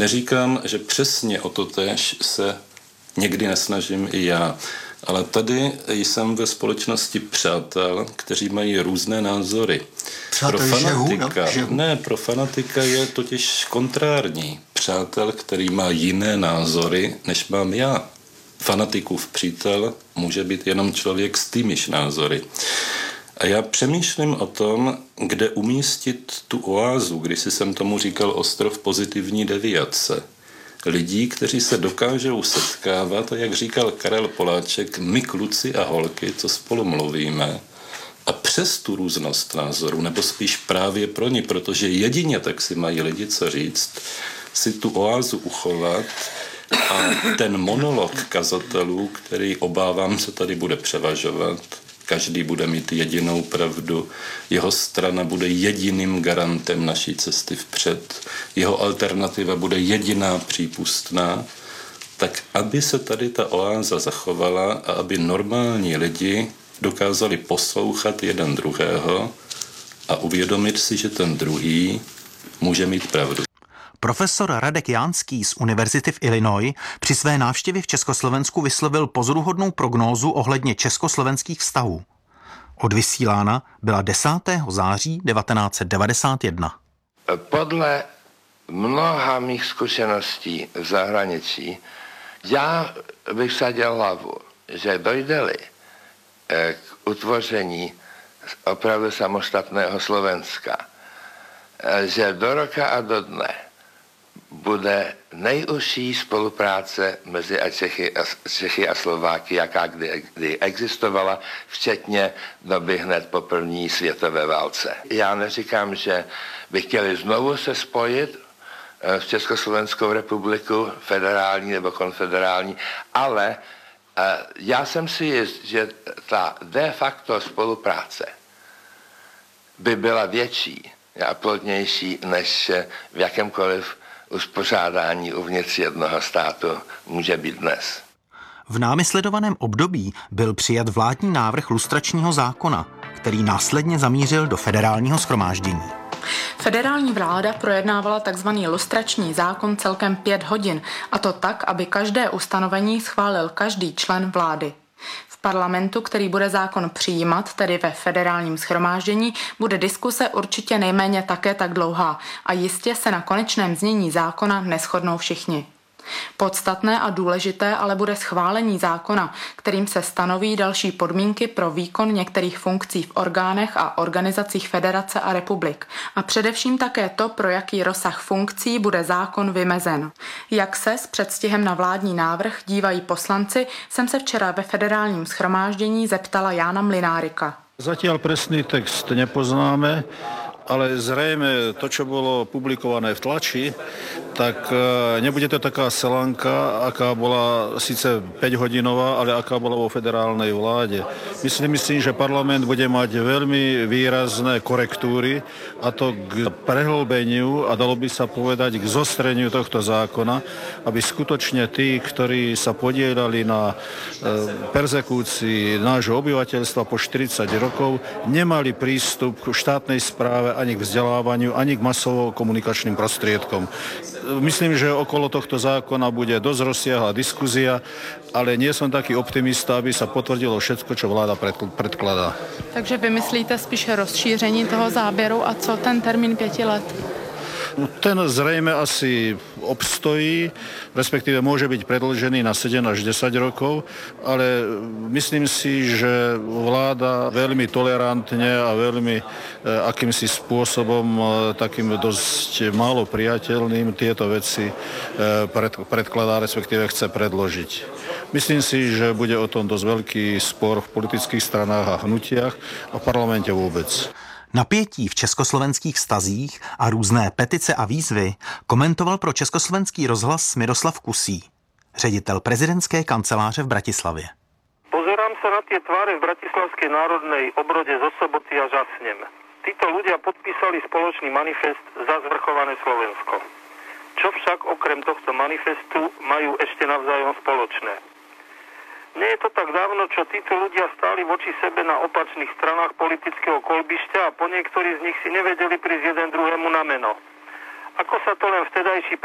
Neříkám, že přesně o to též se někdy nesnažím i já, ale tady jsem ve společnosti přátel, kteří mají různé názory. Pro fanatika je totiž kontrární. Přátel, který má jiné názory, než mám já. Fanatikův přítel může být jenom člověk s týmiž názory. A já přemýšlím o tom, kde umístit tu oázu, když jsem tomu říkal ostrov pozitivní deviace. Lidí, kteří se dokážou setkávat a jak říkal Karel Poláček, my kluci a holky, co spolu mluvíme a přes tu různost názorů, nebo spíš právě pro ní, protože jedině tak si mají lidi co říct, si tu oázu uchovat a ten monolog kazatelů, který obávám se tady bude převažovat, každý bude mít jedinou pravdu, jeho strana bude jediným garantem naší cesty vpřed, jeho alternativa bude jediná přípustná, tak aby se tady ta oáza zachovala a aby normální lidi dokázali poslouchat jeden druhého a uvědomit si, že ten druhý může mít pravdu. Profesor Radek Jánský z Univerzity v Illinois při své návštěvě v Československu vyslovil pozoruhodnou prognózu ohledně československých vztahů. Odvysílána byla 10. září 1991. Podle mnoha mých zkušeností v zahraničí já bych vsadil hlavu, že dojde-li k utvoření opravdu samostatného Slovenska, že do roka a do dne bude nejužší spolupráce mezi Čechy a Slováky, jaká kdy existovala, včetně doby hned po první světové válce. Já neříkám, že by chtěli znovu se spojit v Československou republiku, federální nebo konfederální, ale já jsem si jist, že ta de facto spolupráce by byla větší a plodnější, než v jakémkoliv uspořádání uvnitř jednoho státu může být dnes. V námi sledovaném období byl přijat vládní návrh lustračního zákona, který následně zamířil do federálního shromáždění. Federální vláda projednávala tzv. Lustrační zákon celkem 5 hodin, a to tak, aby každé ustanovení schválil každý člen vlády. V parlamentu, který bude zákon přijímat, tedy ve federálním shromáždění, bude diskuse určitě nejméně také tak dlouhá a jistě se na konečném znění zákona neshodnou všichni. Podstatné a důležité ale bude schválení zákona, kterým se stanoví další podmínky pro výkon některých funkcí v orgánech a organizacích federace a republik a především také to, pro jaký rozsah funkcí bude zákon vymezen. Jak se s předstihem na vládní návrh dívají poslanci, jsem se včera ve federálním shromáždění zeptala Jána Mlynárika. Zatiaľ presný text nepoznáme, ale zrejme to, čo bolo publikované v tlači, tak nebude to taká selanka, aká bola síce 5-hodinová, ale aká bola vo federálnej vláde. Myslím si, že parlament bude mať veľmi výrazné korektúry, a to k prehlbeniu a dalo by sa povedať k zostreniu tohto zákona, aby skutočne tí, ktorí sa podielali na perzekúcii nášho obyvateľstva po 40 rokov, nemali prístup k štátnej správe ani k vzdelávaniu, ani k masovo-komunikačným prostriedkom. Myslím, že okolo tohto zákona bude dosť rozsiahla diskuzia, ale nie som taký optimista, aby sa potvrdilo všetko, čo vláda predkladá. Takže vy myslíte spíše rozšíření toho záběru a co ten termín 5 let? Ten zrejme asi obstojí, respektíve môže byť predĺžený na 7 až 10 rokov, ale myslím si, že vláda veľmi tolerantne a veľmi akýmsi spôsobom takým dosť málo priateľným tieto veci predkladá, respektíve chce predložiť. Myslím si, že bude o tom dosť veľký spor v politických stranách a hnutiach a v parlamente vôbec. Napětí v československých vztazích a různé petice a výzvy komentoval pro Československý rozhlas Miroslav Kusí, ředitel prezidentské kanceláře v Bratislavě. Pozerám sa na tie tváre v Bratislavskej národnej obrode zo soboty a žasnem. Títo ľudia podpísali spoločný manifest za zvrchované Slovensko. Čo však okrem tohto manifestu majú ešte navzájom spoločné? Nie je to tak dávno, čo títo ľudia stáli voči sebe na opačných stranách politického kolbišťa a po niektorí z nich si nevedeli prísť jeden druhému na meno. Ako sa to len vtedajší